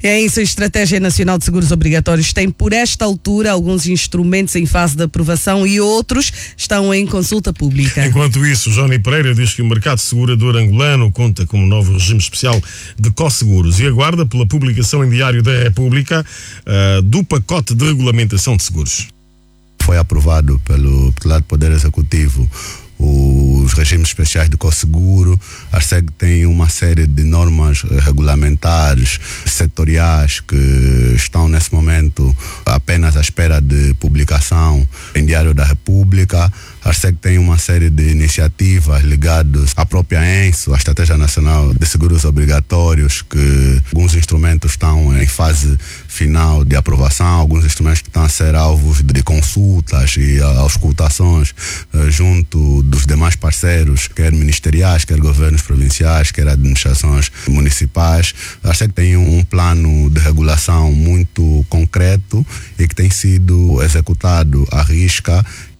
É isso, a Estratégia Nacional de Seguros Obrigatórios tem, por esta altura, alguns instrumentos em fase de aprovação e outros estão em consulta pública. Enquanto isso, Johnny Pereira diz que o mercado segurador angolano conta com um novo regime especial de co-seguros e aguarda pela publicação em Diário da República do pacote de regulamentação de seguros. Foi aprovado pelo Poder Executivo os regimes especiais de co-seguro. A ARCEG tem uma série de normas regulamentares setoriais que estão nesse momento apenas à espera de publicação em Diário da República. A ARCEG tem uma série de iniciativas ligadas à própria ENSO, a Estratégia Nacional de Seguros Obrigatórios, que alguns instrumentos estão em fase final de aprovação, alguns instrumentos estão a ser alvos de consultas e auscultações junto dos demais parceiros, quer ministeriais, quer governos provinciais, quer administrações municipais. A ARCEG tem um plano de regulação muito concreto e que tem sido executado à risca.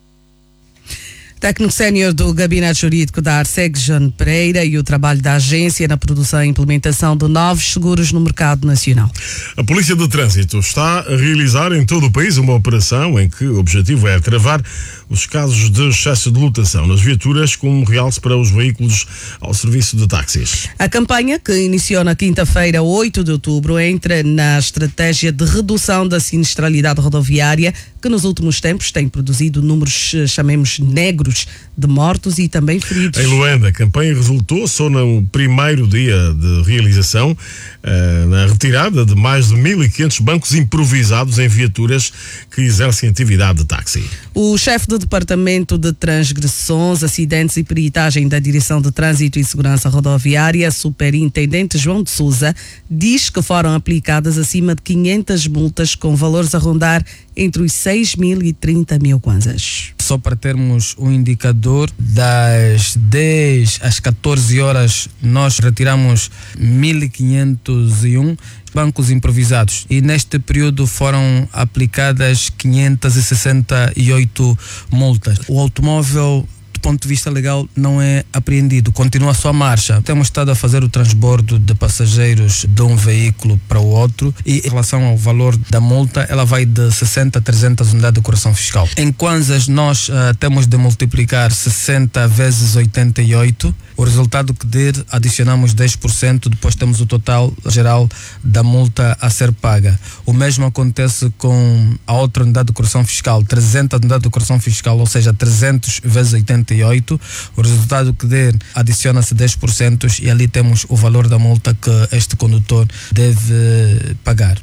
Técnico sénior do Gabinete Jurídico da ARCEG, Johnny Pereira, e o trabalho da agência na produção e implementação de novos seguros no mercado nacional. A Polícia de Trânsito está a realizar em todo o país uma operação em que o objetivo é travar os casos de excesso de lotação nas viaturas, com um realce para os veículos ao serviço de táxis. A campanha, que iniciou na quinta-feira, 8 de outubro, entra na estratégia de redução da sinistralidade rodoviária, que nos últimos tempos tem produzido números, chamemos, negros de mortos e também feridos. Em Luanda, a campanha resultou só no primeiro dia de realização na retirada de mais de 1.500 bancos improvisados em viaturas que exercem atividade de táxi. O chefe do Departamento de Transgressões, Acidentes e Peritagem da Direção de Trânsito e Segurança Rodoviária, Superintendente João de Sousa, diz que foram aplicadas acima de 500 multas com valores a rondar entre os 6 mil e 30 mil kwanzas. Só para termos um indicador, das 10 às 14 horas nós retiramos 1.501 bancos improvisados e neste período foram aplicadas 568 multas. O automóvel, do ponto de vista legal, não é apreendido, continua a sua marcha. Temos estado a fazer o transbordo de passageiros de um veículo para o outro e em relação ao valor da multa, ela vai de 60 a 300 unidades de correção fiscal. Em kwanzas nós temos de multiplicar 60 vezes 88, o resultado que der, adicionamos 10%, depois temos o total geral da multa a ser paga. O mesmo acontece com a outra unidade de correção fiscal, 300 unidades de correção fiscal, ou seja, 300 vezes 88, o resultado que der, adiciona-se 10% e ali temos o valor da multa que este condutor deve pagar.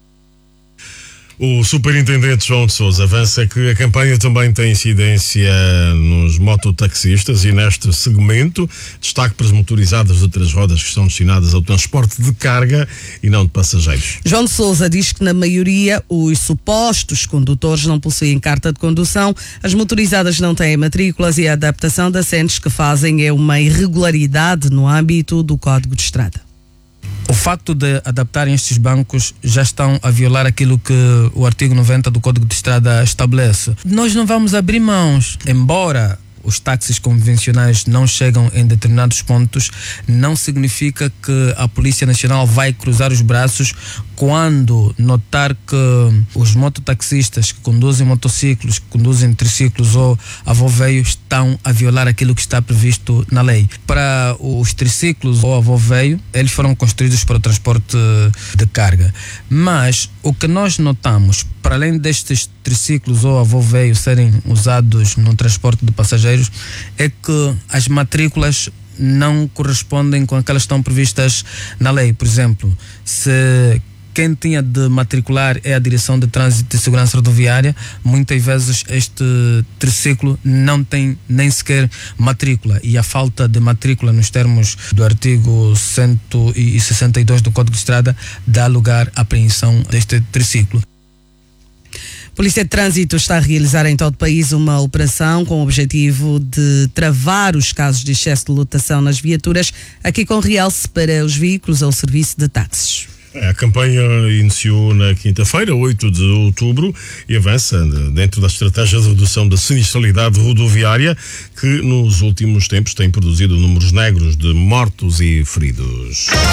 O Superintendente João de Sousa avança que a campanha também tem incidência nos mototaxistas e neste segmento destaque para as motorizadas de 3 rodas que estão destinadas ao transporte de carga e não de passageiros. João de Sousa diz que na maioria os supostos condutores não possuem carta de condução, as motorizadas não têm matrículas e a adaptação de assentos que fazem é uma irregularidade no âmbito do Código de Estrada. O facto de adaptarem estes bancos já estão a violar aquilo que o artigo 90 do Código de Estrada estabelece. Nós não vamos abrir mãos, embora os táxis convencionais não chegam em determinados pontos, não significa que a Polícia Nacional vai cruzar os braços quando notar que os mototaxistas que conduzem motociclos, que conduzem triciclos ou avô-veio estão a violar aquilo que está previsto na lei. Para os triciclos ou avô-veio, eles foram construídos para o transporte de carga. Mas o que nós notamos, para além destes triciclos ou avô-veio serem usados no transporte de passageiros, é que as matrículas não correspondem com aquelas que estão previstas na lei. Por exemplo, se quem tinha de matricular é a Direção de Trânsito e Segurança Rodoviária, muitas vezes este triciclo não tem nem sequer matrícula e a falta de matrícula nos termos do artigo 162 do Código de Estrada dá lugar à apreensão deste triciclo. A Polícia de Trânsito está a realizar em todo o país uma operação com o objetivo de travar os casos de excesso de lotação nas viaturas, aqui com realce para os veículos ao serviço de táxis. A campanha iniciou na quinta-feira, 8 de outubro, e avança dentro da estratégia de redução da sinistralidade rodoviária, que nos últimos tempos tem produzido números negros de mortos e feridos.